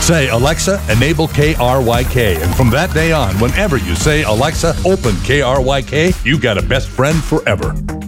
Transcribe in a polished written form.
Say, Alexa, enable KRYK. And from that day on, whenever you say, Alexa, open KRYK, you got a best friend forever.